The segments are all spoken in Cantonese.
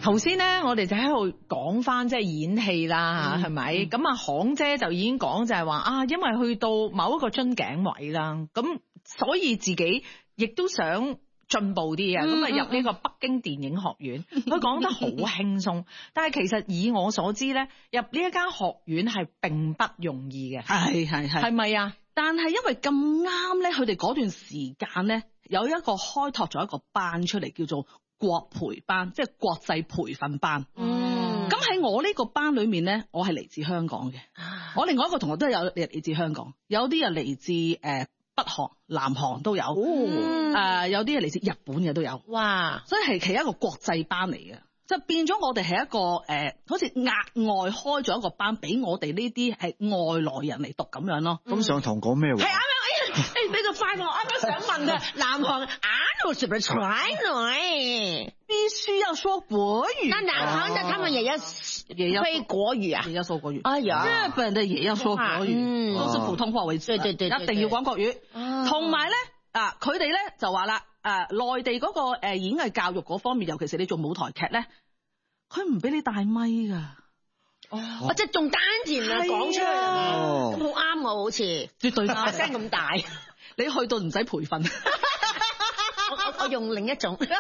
頭先咧，我哋就喺度講翻即係演戲啦，係咪？咁啊，行姐就已經講就係話啊，因為去到某一個樽頸位啦，咁所以自己亦都想進步啲啊，咁啊入呢個北京電影學院，佢講得好輕鬆，但係其實以我所知咧，入呢一間學院係並不容易嘅，係咪啊？ 但係因為咁啱咧，佢哋嗰段時間咧有一個開拓咗一個班出嚟，叫做國培班，即係國際培訓班。咁喺我呢個班裏面咧，我係嚟自香港嘅，我另外一個同學都有嚟自香港，有啲人嚟自北韓、南韓都有，有啲係嚟自日本嘅都有。哇！所以係其實一個國際班嚟嘅，就變咗我哋係一個好似額外開咗一個班俾我哋呢啲係外來人嚟讀咁樣咯。 咁上堂講咩話？ 係啱啱，俾個快樂，啱啱想問嘅，南韓是不是傳來？ 必須要說國語。 那南韓的他們也要非國語啊？ 也要說國語。 哎呀， 日本的也要說國語，都是普通話為主。對，一定要講國語。同埋咧，佢哋咧就話啦，內地嗰個演藝教育嗰方面，尤其是你做舞台劇咧，佢唔俾你帶咪㗎。 即係仲單田啊，講出嚟咁好啱我，好似絕對啱， 聲咁大， 你去到唔使培訓。 我用另一種係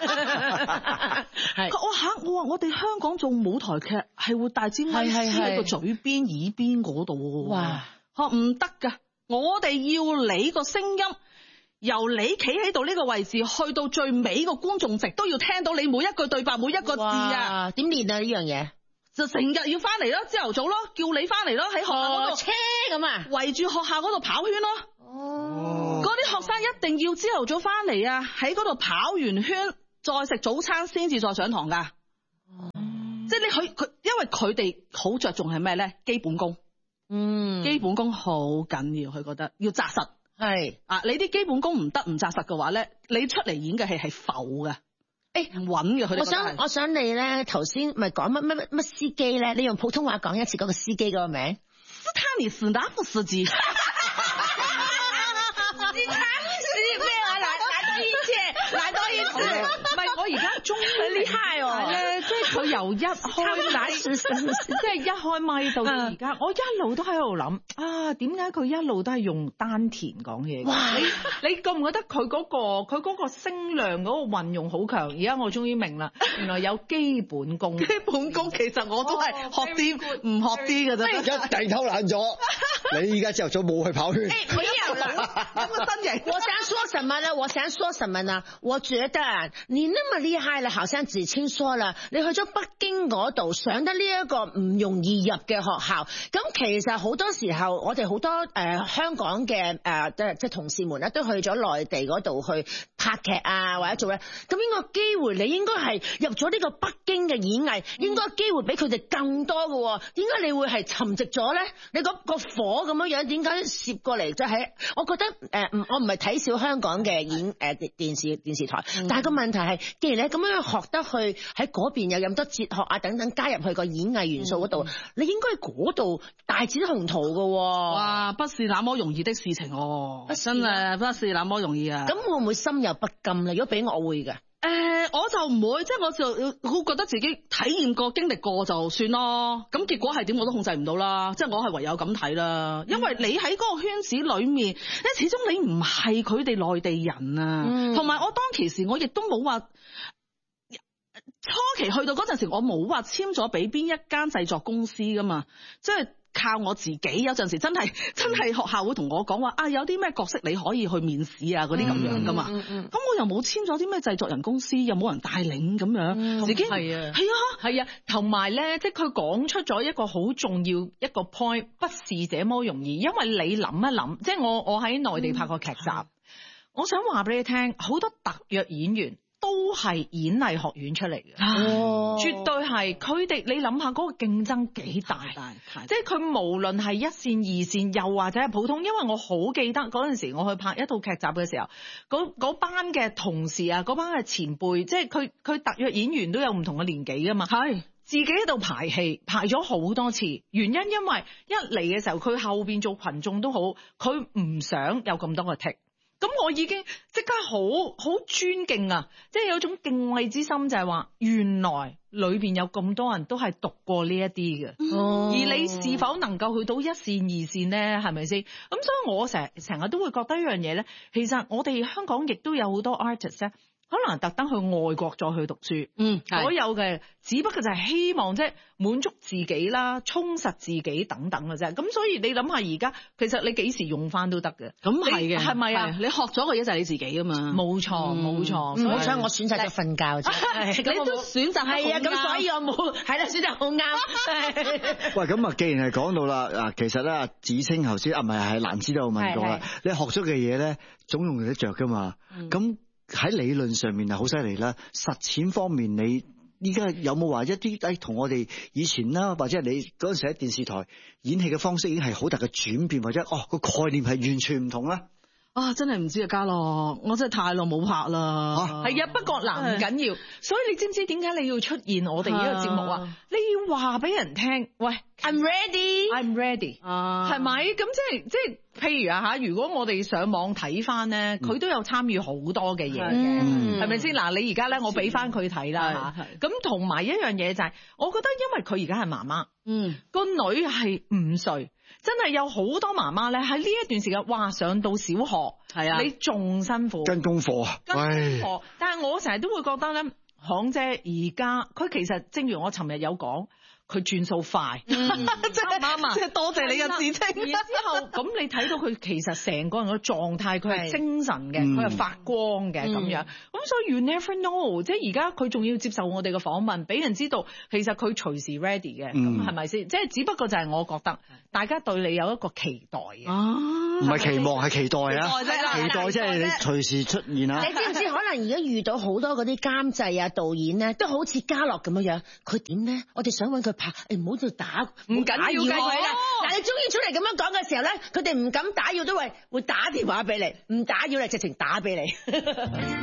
我話我哋香港做舞台劇係會帶支咪喺個嘴邊耳邊嗰度。哇！唔得㗎，我哋要你個聲音由你企喺度呢個位置去到最尾個觀眾席都要聽到你每一句對白每一個字啊！ 點練啊呢樣嘢？ 就成日要翻嚟咯，朝頭早咯，叫你翻嚟咯，喺學校嗰度車咁啊， 圍住學校嗰度跑圈咯。嗰啲學生一定要朝頭早翻嚟啊，喺嗰度跑完圈，再食早餐先至再上堂噶。即係佢，因為佢哋好着重係咩咧？基本功。基本功好緊要，佢覺得要紮實。係啊，你啲基本功唔得唔紮實嘅話咧，你出嚟演嘅戲係浮嘅。唔穩嘅佢哋。 我想你咧頭先咪講乜司機咧？你用普通話講一次嗰個司機嗰個名。 斯坦尼斯達夫斯基。 來多一次，唔係我而家終於厲害喎，咧即係佢由一開即係一開咪到而家，我一路都喺度諗啊，點解佢一路都係用丹田講嘢？哇！你覺唔覺得佢嗰個聲量嗰個運用好強？而家我終於明啦，原來有基本功。 基本功其實我都係學啲唔學啲嘅啫。 一地偷懶咗，你而家朝頭早冇去跑圈。 沒有啦， 咁個身形。 我想說什麼呢？我覺得你那麼厲害了，好像芷菁說了，你去咗北京嗰度上得呢一個唔容易入嘅學校，咁其實好多時候我哋好多香港嘅即係同事們咧都去咗內地嗰度去拍劇啊或者做咧，咁呢個機會你應該係入咗呢個北京嘅演藝，應該機會比佢哋更多嘅，點解你會係沉寂咗咧？你個火咁樣點解攝過嚟？就係我覺得我唔係睇小香港嘅電視台，但係個問題係，既然你咁樣學得去喺嗰邊有咁多哲學啊等等加入去個演藝元素嗰度，你應該喺嗰度大展宏圖㗎。 哇，不是那麼容易的事情真係不是那麼容易啊！ 咁會唔會心有不甘咧？如果俾我會嘅。 我就唔會，即係我就好覺得自己體驗過、經歷過就算咯。咁結果係點我都控制唔到啦，即係我係唯有咁睇啦。因為你喺嗰個圈子裏面，始終你唔係佢哋內地人啊。同埋我當其時我亦都冇話初期去到嗰陣時，我冇話簽咗俾邊一間製作公司噶嘛，即係靠我自己。有陣時真係學校會同我講話啊，有啲咩角色你可以去面試啊嗰啲咁樣噶嘛。咁我又冇簽咗啲咩製作人公司，又冇人帶領咁樣，自己係啊，同埋咧，即係佢講出咗一個好重要一個 point， 不是這麼容易。因為你諗一諗，即係我喺內地拍過劇集，我想話俾你聽，好多特約演員都係演藝學院出嚟嘅，絕對係。佢哋你諗下嗰個競爭幾大，即係佢無論係一線、二線，又或者係普通。因為我好記得嗰陣時，我去拍一套劇集嘅時候，嗰班嘅同事啊，嗰班嘅前輩，即係佢特約演員都有唔同嘅年紀噶嘛，係自己喺度排戲，排咗好多次。原因因為一嚟嘅時候，佢後邊做群眾都好，佢唔想有咁多個剔。 咁我已經即刻好尊敬啊！即係有種敬畏之心，就係話原來裏邊有咁多人都係讀過呢一啲嘅，而你是否能夠去到一線二線咧？係咪先？咁所以我成日都會覺得一樣嘢咧，其實我哋香港亦都有好多 artist 咧。可能特登去外國再去讀書，所有嘅只不過就係希望即係滿足自己啦、充實自己等等嘅啫。咁所以你諗下而家，其實你幾時用翻都得嘅。 咁係嘅， 係咪啊？ 你學咗嘅嘢就係你自己噶嘛。 冇錯，冇錯。 好彩我選擇咗瞓覺啫。 你都選擇係啊， 咁所以我冇係啦，選擇好啱。 喂，咁啊，既然係講到啦，嗱，其實咧，芷菁頭先唔係蘭芝都有問過啦。你學咗嘅嘢咧，總用得着噶嘛。咁喺理論上面係好犀利啦，實踐方面你依家有冇話一啲同我哋以前啦，或者係你嗰陣時喺電視台演戲嘅方式已經係好大嘅轉變，或者個概念係完全唔同啦？ 真係唔知啊，嘉樂，我真係太耐冇拍啦。 係啊，不過嗱唔緊要，所以你知唔知點解你要出現我哋呢個節目啊？你要話俾人聽，喂 ，I'm ready， 係咪？咁即係譬如啊如果我哋上網睇翻咧，佢都有參與好多嘅嘢嘅，係咪先？嗱，你而家咧，我俾翻佢睇啦嚇。咁同埋一樣嘢就係，我覺得因為佢而家係媽媽，個女係5歲。真係有好多媽媽咧喺呢一段時間，哇上到小學，係啊，你仲辛苦跟功課啊， 跟功課。但係我成日都會覺得咧，行姐而家佢其實正如我尋日有講，佢轉數快，即係啱啊！即係多謝你嘅指稱。然之後咁你睇到佢其實成個人嘅狀態，佢係精神嘅，佢係發光嘅咁樣。咁所以 you never know，即係而家佢仲要接受我哋嘅訪問，俾人知道其實佢隨時 ready 嘅，咁係咪先？即係只不過就係我覺得大家對你有一個期待嘅， 唔係期望係期待啊！期待即係你隨時出現啊！ 你知唔知可能而家遇到好多嗰啲監製啊、導演咧，都好似嘉樂咁樣，佢點咧？我哋想揾佢拍，唔好再打，唔緊要嘅啦。嗱，你終於出嚟咁樣講嘅時候咧，佢哋唔敢打擾都會打電話俾你，唔打擾你直情打俾你。